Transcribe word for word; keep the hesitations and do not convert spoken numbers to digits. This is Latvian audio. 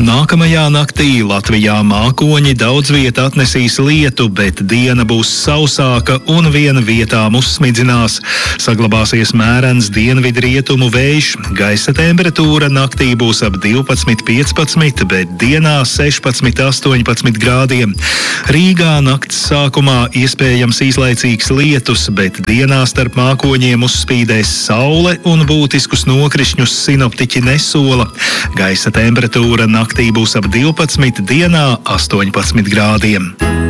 Nākamajā naktī Latvijā mākoņi daudz viet atnesīs lietu, bet diena būs sausāka un viena vietām uzsmidzinās. Saglabāsies mērens dienvidrietumu vējš, gaisa temperatūra naktī būs ap divpadsmit piecpadsmit, bet dienā sešpadsmit astoņpadsmit grādiem. Rīgā nakts sākumā iespējams īslaicīgs lietus, bet dienā starp mākoņiem uzspīdēs saule un būtiskus nokrišņus sinoptiķi nesola. Gaisa temperatūra naktī būs ap divpadsmit, dienā astoņpadsmit grādiem.